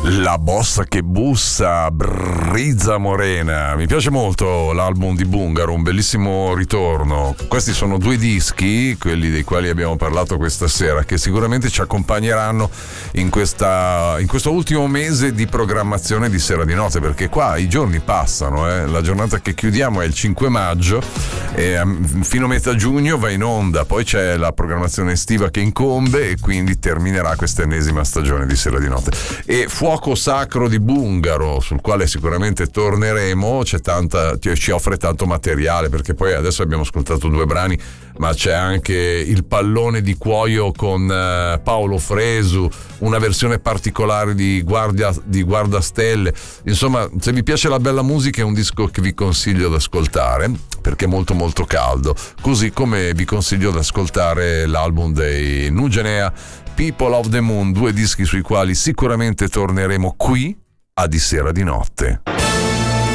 La bossa che bussa, Brizza Morena. Mi piace molto l'album di Bungaro, un bellissimo ritorno. Questi sono due dischi, quelli dei quali abbiamo parlato questa sera, che sicuramente ci accompagneranno in questo ultimo mese di programmazione di Sera di Notte, perché qua i giorni passano, La giornata che chiudiamo è il 5 maggio e fino a metà giugno va in onda, poi c'è la programmazione estiva che incombe e quindi terminerà questa ennesima stagione di Sera di Notte. E Fuoco Sacro di Bungaro, sul quale sicuramente torneremo, ci offre tanto materiale, perché poi adesso abbiamo ascoltato due brani, ma c'è anche Il pallone di cuoio con Paolo Fresu, una versione particolare di Guardastelle. Insomma, se vi piace la bella musica è un disco che vi consiglio di ascoltare, perché è molto molto caldo, così come vi consiglio di ascoltare l'album dei Nugenea, People of the Moon, due dischi sui quali sicuramente torneremo qui a Di Sera di Notte.